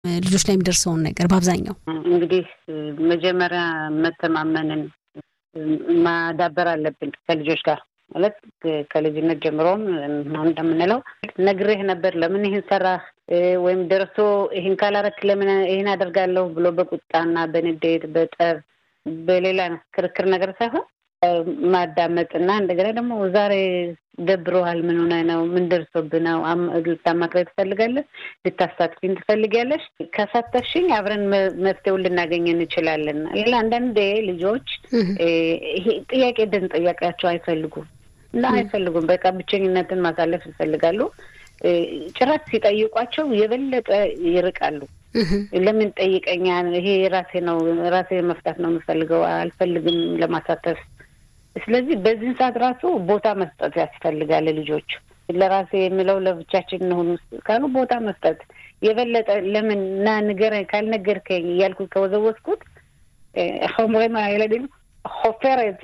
ልጆች ላይ የሚደርሰው ነገር በአብዛኛው እንግዲህ መጀመሪያ መተማመንን ማዳበር አለብን ከልጆች ጋር ማለት ከልጅነት ጀምሮም እንደምንለው ነግሬህ ነበር ለምን ይሄን ሰራህ ወይም ደርሶ ይሄን ካላረክ ለምን ይሄን አደርጋለሁ ብሎ በቁጣና በንዴት በጠብ በሌላ ክርክር ነገር ሳይሆን ማዳመጥና እንደገና ደግሞ ዛሬ ደብሮሃል ምን ሆነ ነው ምን ደርሶብህ ነው ልታማክረኝ ትፈልጋለህ ልታሳትፊኝ ትፈልጊያለሽ ከሳተፍሽኝ አብረን መፍትሄውን ልናገኝ እንችላለን ሌላ አንዳንዴ ልጆች ይሄ ጥያቄ ጥያቄያቸው አይፈልጉም በቃ ብቸኝነትን ማሳለፍ ይፈልጋሉ ጭራሽ ሲጠይቋቸው የበለጠ ይርቃሉ ለምን ጠይቀኛ ይሄ ራሴ መፍታት ነው የምፈልገው አልፈልግም ለማሳተፍ ስለዚህ በዚህ ሰዓት ራሱ ቦታ መስጠት ያስፈልጋል ልጆች ለራሴ የሚለው ለብቻችን ነው ካሉ ቦታ መስጠት የበለጠ ለምን ንገረኝ ካልነገርከኝ ያልኩት ከወዘወስኩት ኸምረማ ይላል ሆፈረት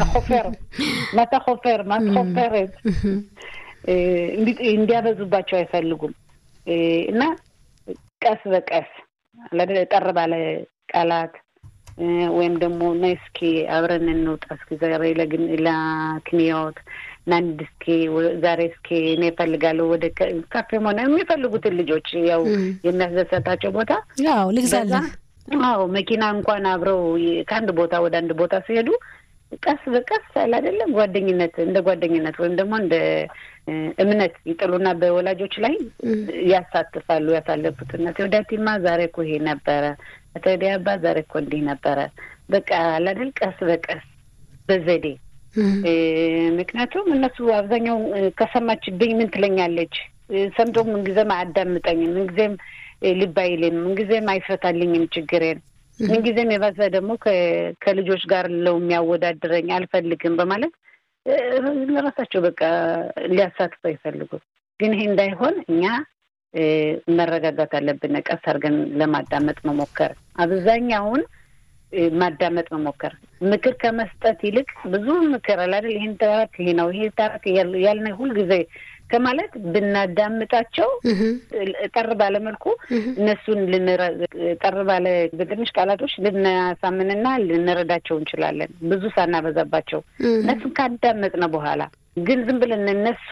ማታ እንዲያበዙባቸው አይፈልጉም እና ቀስ በቀስ ለደ ጠርባለ ቃላት ወይም ደግሞ ነስኪ አብረን እንውጣ እስኪ ዛሬ ለክኒዮት ናንድስኪ ዛሬ እስኪ እኔ ፈልጋለሁ ወደ ካፌ ሆነ የሚፈልጉትን ልጆች ያው የሚያስደስታቸው ቦታ ያው ልግዛላ መኪና እንኳን አብረው ከአንድ ቦታ ወደ አንድ ቦታ ሲሄዱ ቀስ በቀስ አይደለም እንደ ጓደኝነት ወይም ደግሞ እንደ እምነት ይጥሉና በወላጆች ላይ ያሳትፋሉ ያሳለፉትና ተወዳቲማ ዛሬ እኮ ይሄ ነበረ ተዲያባ ዛሬ እኮ እንዲህ ነበረ በቃ አይደል ቀስ በቀስ በዘዴ ምክንያቱም እነሱ አብዛኛው ከሰማችብኝ ምን ትለኛለች ሰምቶም እንግዘም አዳምጠኝ እንግዘም ልባይልም እንግዘም አይፈታልኝም ችግሬን እንግዘም የባሰ ደግሞ ከልጆች ጋር ለው የሚያወዳድረኝ አልፈልግም በማለት ለራሳቸው በቃ ሊያሳትፉ ይፈልጉ ግን ይሄ እንዳይሆን እኛ መረጋጋት አለብን ቀስ አድርገን ለማዳመጥ መሞከር አብዛኛውን ማዳመጥ መሞከር ምክር ከመስጠት ይልቅ ብዙ ምክር አይደል ይሄን ታሪክ ይሄ ነው ይሄ ታሪክ ያልነ ሁሉ ጊዜ ከማለት ብናዳምጣቸው ጠር ባለ መልኩ እነሱን ጠር ባለ በትንሽ ቃላቶች ልናሳምንና ልንረዳቸው እንችላለን ብዙ ሳናበዛባቸው እነሱን ካዳመጥነ በኋላ ግን ዝም ብለን እነሱ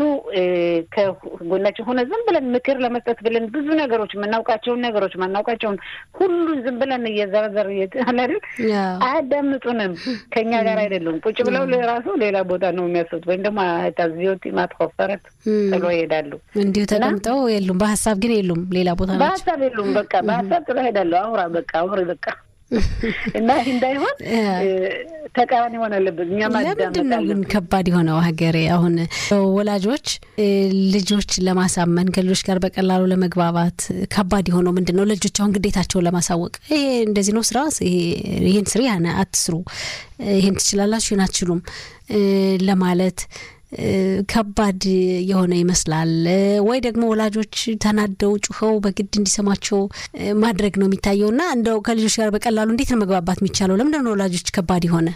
ከጎናቸው ሆነ ዝም ብለን ምክር ለመስጠት ብለን ብዙ ነገሮች ማናውቃቸውን ሁሉ ዝም ብለን እየዘረዘር አይደል አዳምጡንም ከኛ ጋር አይደለም ቁጭ ብለው ለራሱ ሌላ ቦታ ነው የሚያስቡት ወይ ደግሞ ታዚዮቲ ማትቆፈረት ጥሎ ይሄዳሉ እንዲሁ ተቀምጠው የሉም በሐሳብ ግን የሉም ሌላ ቦታ ነው በሐሳብ የሉም በቃ በሐሳብ ጥሎ ይሄዳሉ አውራ በቃ እና እንዳይሆን ተቃራኒ ሆነ አለበት እኛ ማዳመጥ ከባድ የሆነው ሀገሬ አሁን ወላጆች ልጆች ለማሳመን ከልጆች ጋር በቀላሉ ለመግባባት ከባድ የሆነው ምንድነው ልጆች አሁን ግዴታቸው ለማሳወቅ ይሄ እንደዚህ ነው ስራ ይሄን ስሪ አትስሩ ይሄን ትችላላችሁ ይሄን አትችሉም ለማለት ከባድ የሆነ ይመስላል ወይ ደግሞ ወላጆች ተናደው ጩኸው በግድ እንዲሰማቸው ማድረግ ነው የሚታየውና እንደው ከልጆች ጋር በቀላሉ እንዴት ነው መግባባት የሚቻለው ለምን ነው ወላጆች ከባድ የሆነ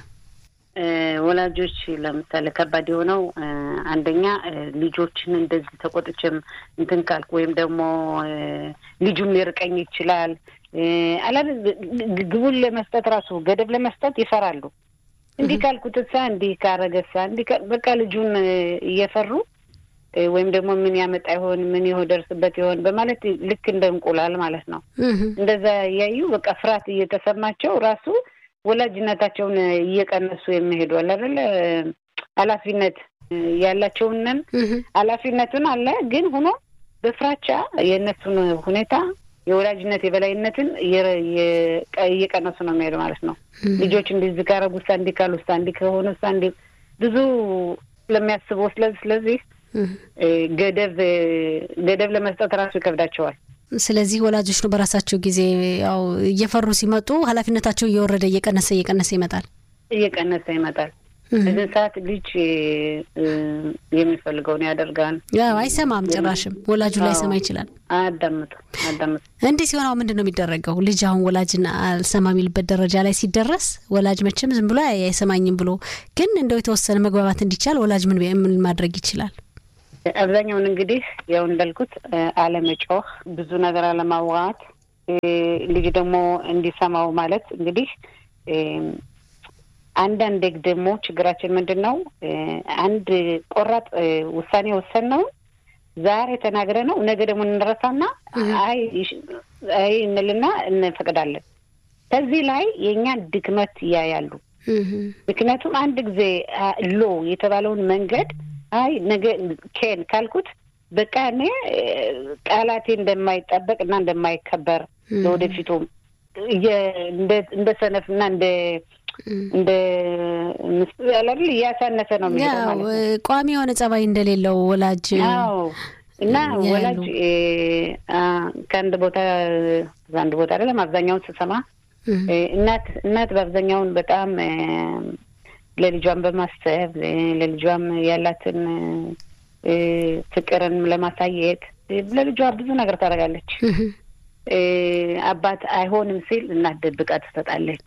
ወላጆች ለምሳሌ ከባድ የሆነው አንደኛ ልጆችን እንደዚህ ተቆጥቼም እንትን ካልኩ ወይም ደግሞ ልጁም ሊርቀኝ ይችላል አላል ግቡን ለመስጠት ራሱ ገደብ ለመስጠት ይፈራሉ እንዲህ ካልኩትሳ እንዲህ ካረገሳ እንዲህ በቃ ልጁን እየፈሩ ወይም ደግሞ ምን ያመጣ ይሆን ምን ይደርስበት ይሆን በማለት ልክ እንደንቁላል ማለት ነው እንደዛ ያዩ በቃ ፍርሃት እየተሰማቸው ራሱ ወላጅነታቸውን እየቀነሱ የሚሄዱ አይደል ኃላፊነት ያላቸውንን ኃላፊነቱን አለ ግን ሆኖ በፍራቻ የነሱን ሁኔታ የወላጅነት የበላይነትን እየቀነሱ ነው የሚሄዱ ማለት ነው ልጆች እንደዚህ ካረጉሳ እንዲካሉሳ እንዲከሆኑሳ ብዙ ስለሚያስቡ ስለዚህ ገደብ ለመስጠት ራሱ ይከብዳቸዋል ስለዚህ ወላጆች ነው በራሳቸው ጊዜ ያው እየፈሩ ሲመጡ ኃላፊነታቸው እየወረደ እየቀነሰ ይመጣል እዚህ ሰዓት ልጅ የሚፈልገውን ያደርጋል ያው አይሰማም ጭራሽም ወላጁ ላይ ሰማ ይችላል አዳምጡ እንዴ ሲሆነው ምንድነው የሚደረገው ልጅ አሁን ወላጅና አልሰማ የሚልበት ደረጃ ላይ ሲደረስ ወላጅ መቼም ዝም ብሎ አይሰማኝም ብሎ ግን እንደው የተወሰነ መግባባት እንዲቻል ወላጅ ምን ማድረግ ይችላል አብዛኛውን እንግዲህ ያው እንዳልኩት አለመጮህ ብዙ ነገር አለማውራት ልጅ ደግሞ እንዲሰማው ማለት እንግዲህ አንዳንድ ደግሞ ችግራችን ምንድነው አንድ ቆራጥ ውሳኔ ወሰነው ዛሬ ተናግረነው ነገ ደግሞ እንረሳና አይ እንልና እንፈቅዳለን ከዚህ ላይ የኛ ድክመት ያያሉ ምክንያቱም አንድ ጊዜ ሎ የተባለውን መንገድ አይ ነገ ከን ካልኩት በቃ እኔ ቃላቴ እንደማይጠበቅና እንደማይከበር ለወደፊቱ እንደ ሰነፍና እንደ ያላል ያሳነሰ ነው የሚለው ማለት ነው ቋሚ የሆነ ጸባይ እንደሌለው ወላጅ እና ወላጅ ከአንድ ቦታ አይደለም አብዛኛውን ስሰማ እናት በአብዛኛውን በጣም ለልጇም በማሰብ ለልጇም ያላትን ፍቅርን ለማሳየት ለልጇ ብዙ ነገር ታደርጋለች አባት አይሆንም ሲል እናት ደብቃ ትሰጣለች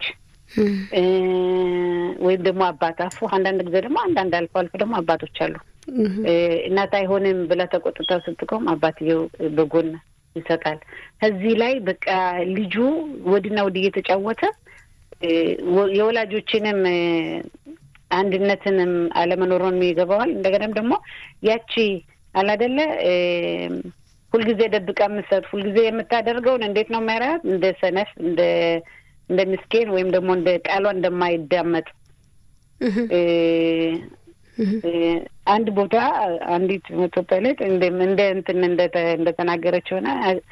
ወይም ደግሞ አባት አፉ አንዳንድ ጊዜ ደግሞ አንዳንድ አልፎ ደግሞ አባቶች አሉ እናት አይሆንም ብላ ተቆጥተው ስትቆም አባትየው በጎን ይሰጣል እዚህ ላይ በቃ ልጁ ወድና ወድ እየተጫወተ የወላጆችንም አንድነትንም አለመኖሩን የሚገባዋል እንደገናም ደግሞ ያቺ አላደለ ሁሉ ጊዜ ደብቃ መስጠት ሁሉ ጊዜ የምታደርገውን እንዴት ነው ማራት እንደ ሰነፍ እንደ ምስኪን ወይም ደግሞ እንደ ቃሏ እንደማይዳመጥ አንድ ቦታ አንዲት ኢትዮጵያዊት እንደ ተናገረችውና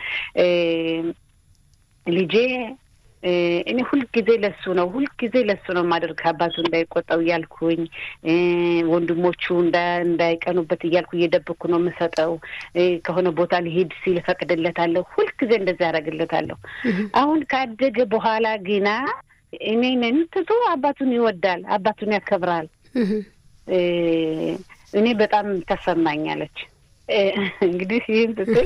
ልጄ እኔ ሁሉ ጊዜ ለሱ ነው ማድረግ አባቱ እንዳይቆጣው ያልኩኝ ወንድሞቹ እንዳይቀኑበት ያልኩ እየደብኩ ነው መሰጠው ከሆነ ቦታ ሊሄድ ሲል ፈቅድለታለሁ ሁሉ ጊዜ እንደዛ ያረግለታለሁ አሁን ካደገ በኋላ ግና እኔን ትቶ አባቱን ይወዳል አባቱን ያከብራል እኔ በጣም ተሰማኛለች እንግዲህ ይሄን ትክክል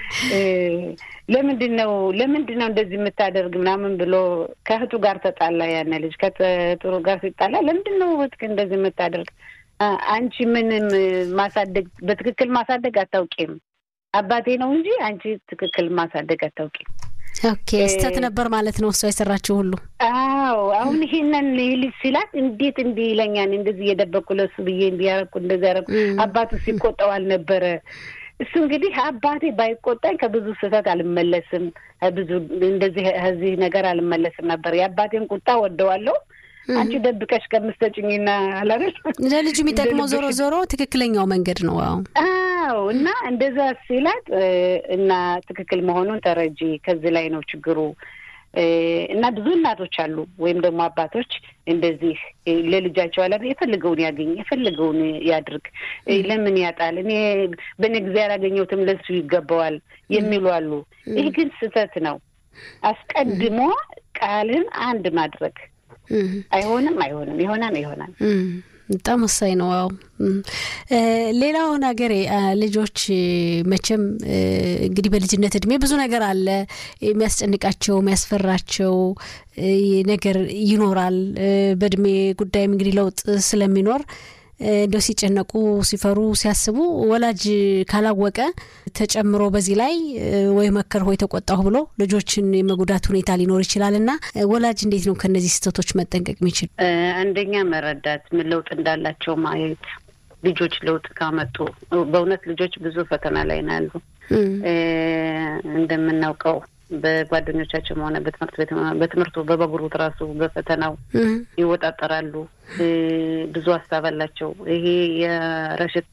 ለምንድነው እንደዚህ የምታደርግ ምናምን ብሎ ከህቱ ጋር ተጣላ ያነ ልጅ ከጥሩ ጋር ሲጣላ ለምንድነው ወጥክ እንደዚህ የምታደርግ አንቺ ምንም ማሳደግ በትክክል ማሳደግ አታውቂም አባቴ ነው እንጂ አንቺ ትክክል ማሳደግ አታውቂም ኦኬ ስህተት ነበር ማለት ነው እሷ የሰራችው ሁሉ አዎ አሁን ይሄንን ልጅ ሲላት እንዴት ይለኛል እንደዚህ የደበቁ ለሱ ብዬ እንዲያረኩ እንደዛ ያረኩ አባቱ ሲቆጣው አልነበረ እሱ እንግዲህ አባቴ ባይቆጣኝ ከብዙ ስህተት አልመለስም ብዙ እንደዚህ እዚህ ነገር አልመለስም ነበር የአባቴን ቁጣ ወደዋለሁ አንቺ ደብቀሽ ከምትሰጪኝና አላረሽ ለልጁ የሚጠቅመው ዞሮ ትክክለኛው መንገድ ነው አዎ እና እንደዛ ሲላት እና ትክክል መሆኑን ተረጂ ከዚህ ላይ ነው ችግሩ እና ብዙ እናቶች አሉ ወይም ደግሞ አባቶች እንደዚህ ለልጃቸው አለ የፈልገውን ያገኝ የፈልገውን ያድርግ ለምን ያጣል እኔ በነግዚያር ያገኘውትም ለሱ ይገባዋል የሚሉ አሉ ይሄ ግን ስህተት ነው አስቀድሞ ቃልን አንድ ማድረግ አይሆንም ይሆናል በጣም ወሳኝ ነው ሌላው ነገር ልጆች መቼም እንግዲህ በልጅነት እድሜ ብዙ ነገር አለ የሚያስጨንቃቸው የሚያስፈራቸው ነገር ይኖራል በእድሜ ጉዳይም እንግዲህ ለውጥ ስለሚኖር እንደው ሲጨነቁ ሲፈሩ ሲያስቡ ወላጅ ካላወቀ ተጨምሮ በዚህ ላይ ወይ መከር ወይ ተቆጣው ብሎ ልጆችን የመጉዳት ሁኔታ ሊኖር ይችላልና ወላጅ እንዴት ነው ከነዚህ ስህተቶች መጠንቀቅ የሚችል አንደኛ መረዳት ምን ለውጥ እንዳላቸው ማየት ልጆች ለውጥ ካመጡ በእውነት ልጆች ብዙ ፈተና ላይ ናቸው እንደምናውቀው በጓደኞቻቸው ሆነ በትምህርቱ በበግሩት ራሱ በፈተናው ይወጣጣራሉ ብዙ ሀሳብ አላቸው ይሄ የረሽት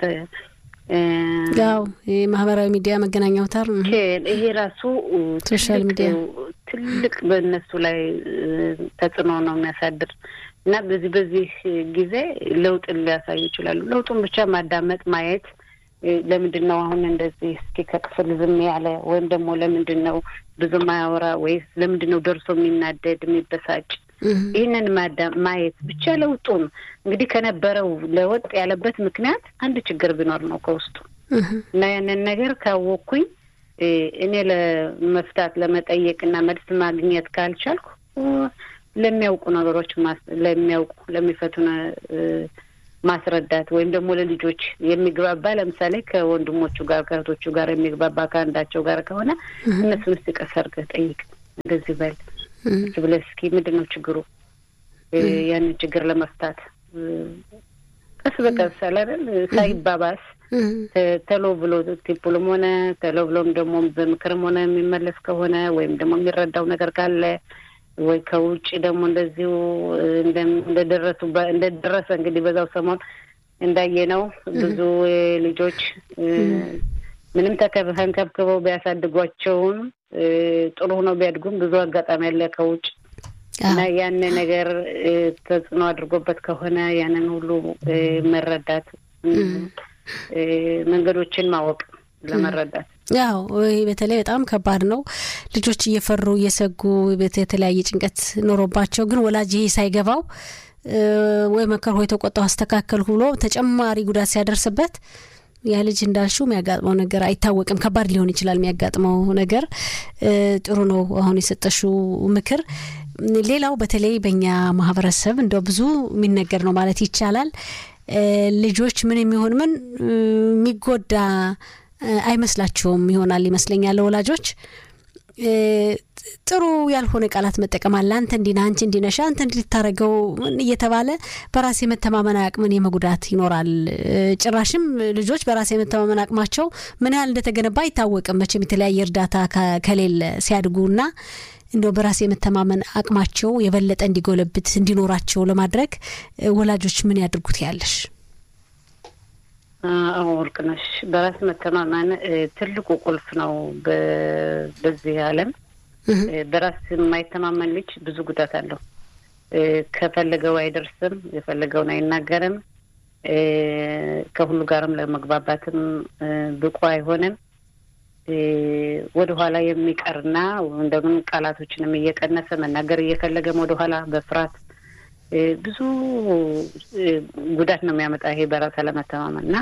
የማህበራዊ ሚዲያ መገናኛ አውታር ይሄ ራሱ ሶሻል ሚዲያ ትልቅ በእነሱ ላይ ተጽዕኖ ነው የሚያሳድር እና በዚህ ጊዜ ለውጥ ሊያሳዩ ይችላሉ ለውጡን ብቻ ማዳመጥ ማየት ለምንድነው አሁን እንደዚህ እስኪ ከክፍል ዝም ያለ ወይም ደግሞ ለምንድነው ብዙ ማያወራ ወይስ ለምንድነው ደርሶ የሚናደድ የሚበሳጭ ይሄንን ማየት ብቻ ለውጡን እንግዲህ ከነበረው ለወጥ ያለበት ምክንያት አንድ ችግር ቢኖር ነው ከውስጡ እና ያንን ነገር ካወኩኝ እኔ ለመፍታት ለመጠየቅና መልስ ማግኘት ካልቻልኩ ለሚያውቁ ነገሮች ለሚፈቱና ማስረዳት ወይም ደግሞ ለልጆች የሚግባባ ለምሳሌ ከወንድሞቹ ጋር ከእህቶቹ ጋር የሚግባባ ካንዳቸው ጋር ከሆነ እነሱን እስከሰርገ ጠይቅ እንደዚህ በል ብለህ እስኪ ምንድነው ችግሩ ያን ችግር ለመፍታት ቀስ በቀስ አይደል ሳይባባስ ተሎ ብሎ ቲፑልም ሆነ ተሎ ብሎም ደግሞ በምክርም ሆነ የሚመለስ ከሆነ ወይም ደግሞ የሚረዳው ነገር ካለ ወይ ከውጭ ደግሞ እንደዚሁ እንደደረሰ እንግዲህ በዛው ሰሞን እንዳየነው ብዙ ልጆች ምንም ተከብከበው ቢያሳድጓቸውም ጥሩ ሆነው ቢያድጉም ብዙ አጋጣሚ ያለ ከውጭ እና ያን ነገር ተጽዕኖ አድርጎበት ከሆነ ያንን ሁሉ መረዳት መንገዶችን ማወቅ ለመረዳት ያው በተለይ በጣም ከባድ ነው ልጆች እየፈሩ እየሰጉ በተለያየ ጭንቀት ኖሮባቸው ግን ወላጅ ይሄ ሳይገባው ወይ መከር ሆይ ተቆጣው አስተካከል ብሎ ተጨማሪ ጉዳት ሲያደርስበት ያ ልጅ እንዳልሽው የሚያጋጥመው ነገር አይታወቅም ከባድ ሊሆን ይችላል የሚያጋጥመው ነገር ጥሩ ነው አሁን የሰጠሽው ምክር ሌላው በተለይ በእኛ ማህበረሰብ እንደው ብዙ የሚነገር ነው ማለት ይቻላል ልጆች ምን የሚሆን ምን የሚጎዳ አይመስላችሁም ይሆናል ይመስለኛል ወላጆች ጥሩ ያልሆነ ቃላት መጠቀም አለ አንተ እንዲና አንቺ እንዲነሻ አንተ እንድታረገው እየተባለ በራስ የመተማመን አቅምን የመጉዳት ይኖራል ጭራሽም ልጆች በራስ የመተማመን አቅማቸው ምን ያህል እንደተገነባ አይታወቅም መቼም የተለያየ እርዳታ ከሌለ ሲያድጉና እንደው በራስ የመተማመን አቅማቸው የበለጠ እንዲጎለብት እንዲኖራቸው ለማድረግ ወላጆች ምን ያድርጉት ያለሽ ወርቅነሽ በራስ መተማመን ትልቁ ቁልፍ ነው በዚህ ዓለም በራስ የማይተማመን ልጅ ብዙ ጉዳት አለው ከፈለገው አይደርስም የፈለገውን አይናገርም ከሁሉ ጋርም ለመግባባትም ብቁ አይሆንም ወደ ኋላ የሚቀርና እንደምን ቃላቶችንም እየቀነሰ መናገር እየፈለገም ወደ ኋላ በፍራት ብዙ ጉዳት ነው የሚያመጣ ይሄ በራስ አለመተማመንና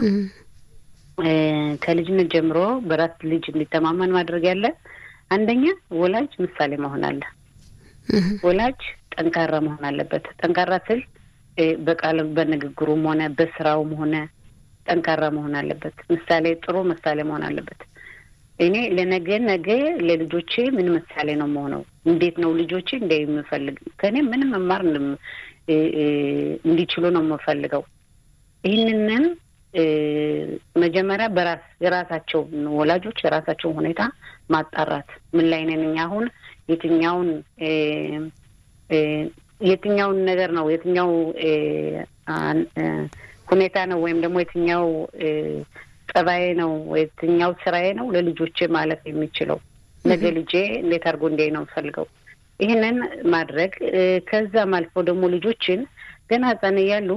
ከልጅነት ጀምሮ በራስ ልጅ እንዲተማመን ማድረግ ያለ አንደኛ ወላጅ ምሳሌ መሆን አለ ወላጅ ጠንካራ መሆን አለበት ጠንካራ ስል በቃል በንግግሩም ሆነ በስራውም ሆነ ጠንካራ መሆን አለበት ምሳሌ ጥሩ ምሳሌ መሆን አለበት እኔ ለነገ ለልጆቼ ምን ምሳሌ ነው መሆነው እንዴት ነው ልጆቼ እንደምፈልግ ከኔ ምንም መማር እንዲችሉ ነው የምፈልገው ይሄንን መጀመሪያ የራሳቸው ወላጆች የራሳቸው ሁኔታ ማጣራት ምን ላይ ነን አሁን የትኛውን ነገር ነው የትኛው ሁኔታ ነው ወይም ደግሞ የትኛው ጠባዬ ነው የትኛው ስራዬ ነው ለልጆቼ ማለት የሚችለው ነገ ልጄ እንዴት አድርጎ እንዲያይ ነው ፈልገው ይሄንን ማድረግ ከዛም አልፎ ደግሞ ልጆችን ገና ህፃን ያሉ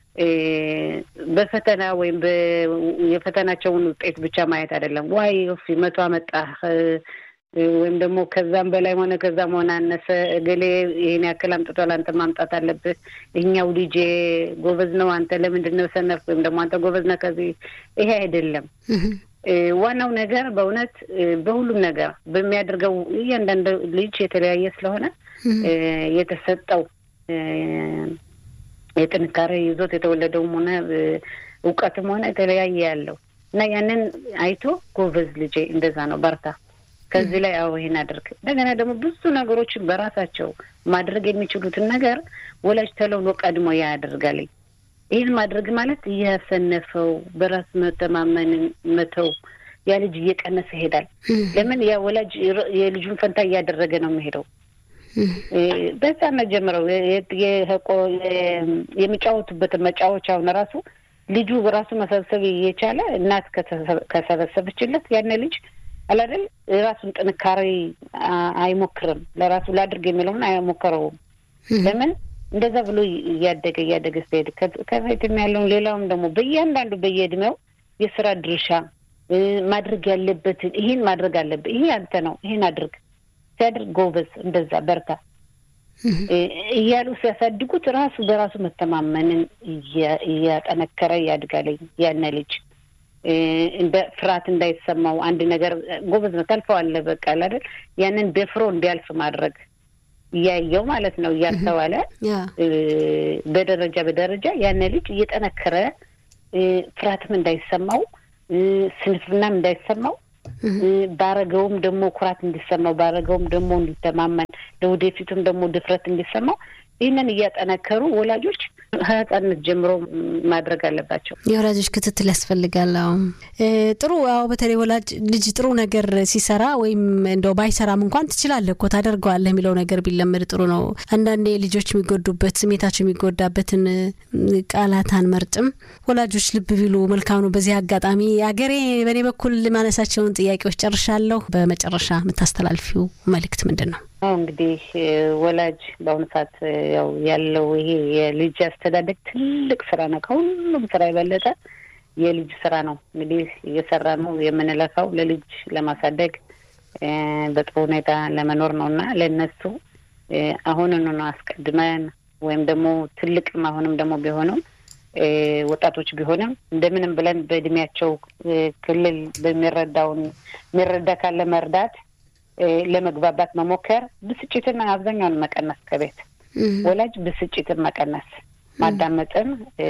በፈተና ወይም የፈተናቸውን ውጤት ብቻ ማየት አይደለም ዋይ መቶ አመጣ ወይም ደግሞ ከዛም በላይ ሆነ ከዛም ሆነ አነሰ ገሌ ይሄን ያክል አምጥቷል አንተ ማምጣት አለበት ይሄኛው ልጄ ጎበዝ ነው አንተ ለምንድነው ሰነፍ ወይም ደግሞ አንተ ጎበዝ ነህ ከዚህ ይሄ አይደለም ዋናው ነገር በእውነት በሁሉም ነገር በሚያደርገው እያንዳንዱ ልጅ የተለያየ ስለሆነ የተሰጠው የጥንካሬ ይዞት የተወለደው ሆነ ዕውቀትም ሆነ የተለያየ ያለው እና ያንን አይቶ ጎበዝ ልጄ እንደዛ ነው በርታ ከዚህ ላይ ይሄን አድርግ እንደገና ደግሞ ብዙ ነገሮችን በራሳቸው ማድረግ የሚችሉትን ነገር ወላጅ ተለውሎ ቀድሞ ያደርጋል ይሄን ማድረግ ማለት ያሰነፈው በራስ መተማመንን መተው ያ ልጅ እየቀነሰ ይሄዳል ለምን ያ ወላጅ የልጁን ፈንታ ያደረገ ነው የሚሄደው በጣም ጀምረው የሚጫወቱበት መጫወቻው ራሱ ልጁ ራሱ መሰብሰብ እየቻለ እናት ከሰበሰበችለት ያን ልጅ አላደል ራሱን ጥንካሬ አይሞክርም ለራሱ ላድርግ የሚለውን አይሞክረውም ለምን እንደዛ ብሎ ያደገ ሲሄድ ከፈይትም ያለው ሌላውም ደግሞ በእያንዳንዱ በየእድሜው የሥራ ድርሻ ማድረግ ያለበት ይሄን ማድረግ አለበት ይሄ አንተ ነው ይሄን አድርግ ሲያድርግ ጎበዝ እንደዛ በርታ እያሉ ሲያሳድጉት ራሱ በራሱ መተማመንን ያጠነከረ ያድጋል ያን ልጅ እንደ ፍርሃት እንዳይሰማው አንድ ነገር ጎበዝ ነው ታልፈዋል በቃ አይደል ያንን ደፍሮ እንዲያልፍ ማድረግ ያየው ማለት ነው ያስተዋለ በደረጃ ያን ልጅ እየጠነከረ ፍርሃትም እንዳይሰማው ስንፍናም እንዳይሰማው ባረገውም ደግሞ ኩራት እንዲሰማው ባረገውም ደግሞ እንዲተማመን ለወደፊቱም ደግሞ ድፍረት እንዲሰማው ይሄንን ያጠናከሩ ወላጆች ህፃናት ጀምሮ ማድረግ አለባቸው። የወላጆች ክትትል ያስፈልጋል። ጥሩ በተለይ ወላጅ ልጅ ጥሩ ነገር ሲሰራ ወይም እንደው ባይሰራም እንኳን ትችላለህ እኮ ታደርገዋለህ የሚለው ነገር ቢለመድ ጥሩ ነው። አንዳንዴ ልጆች የሚጎዱበት ስሜታቸው የሚጎዳበትን ቃላት አንመርጥም። ወላጆች ልብ ቢሉ መልካም ነው። በዚህ አጋጣሚ አገሬ በኔ በኩል ማነሳቸውን ጥያቄዎች ጨርሻለሁ። በመጨረሻ የምታስተላልፊው መልእክት ምንድነው? እንግዲህ ወላጅ በአሁኑ ሰዓት ያለው ይሄ የልጅ አስተዳደግ ትልቅ ስራ ነው። ከሁሉም ስራ የበለጠ የልጅ ስራ ነው። እንግዲህ እየሰራ ነው የምንለፋው ለልጅ ለማሳደግ በጥሩ ሁኔታ ለመኖር ነውና ለነሱ አሁንኑ ነው አስቀድመን ወይም ደግሞ ትልቅ አሁንም ደግሞ ቢሆንም ወጣቶች ቢሆንም እንደምንም ብለን በእድሜያቸው ክልል የሚረዳ ካለ መርዳት ለመግባባት መሞከር ብስጭትን አብዛኛውን መቀነስ ከቤት ወላጅ ብስጭትን መቀነስ ማዳመጥን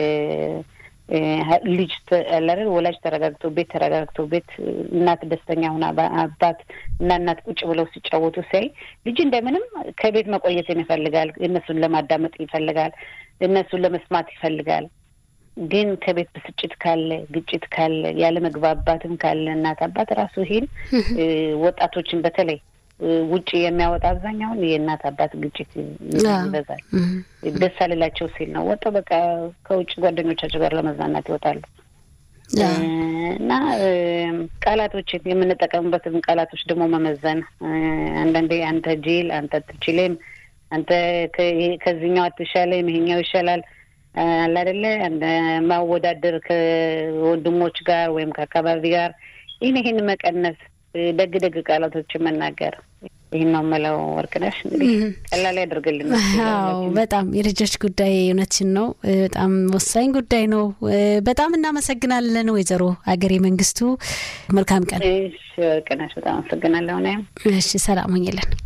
ልጅ አላረን ወላጅ ተረጋግቶ ቤት እናት ደስተኛ ሆና አባት እና እናት ቁጭ ብለው ሲጫወቱ ሳይ ልጅ እንደምንም ከቤት መቆየት ይፈልጋል። እነሱን ለማዳመጥ ይፈልጋል። እነሱን ለመስማት ይፈልጋል። ግን ከቤት ብስጭት ካለ ግጭት ካለ ያለ መግባባትም ካለ እናት አባት ራሱ ይሄን ወጣቶችን በተለይ ውጪ የሚያወጣ አብዛኛውን የእናት አባት ግጭት ይበዛል። ደስ አለላቸው ሲል ነው ወጣው በቃ ከውጭ ጓደኞቻቸው ጋር ለመዝናናት ይወጣሉ። እና ቃላቶችን የምንጠቀምበትን ቃላቶች ደግሞ መመዘን አንዳንዴ አንተ ጂል አንተ ትችልም አንተ ከዚህኛው አትሻለም ይሄኛው ይሻላል አለ አይደለ እንደ ማወዳደር ከወንድሞች ጋር ወይም ከአካባቢ ጋር ይሄን መቀነስ ደግ ቃላቶችን መናገር ይሄን ነው ማለት ወርቅነሽ እንግዲህ ቀላል ያደርግልን። በጣም የልጆች ጉዳይ እውነትሽን ነው። በጣም ወሳኝ ጉዳይ ነው። በጣም እናመሰግናለን ወይዘሮ አገሬ መንግስቱ። መልካም ቀን። እሺ ወርቅነሽ በጣም አመሰግናለሁ። እሺ ሰላም ሁኚልን።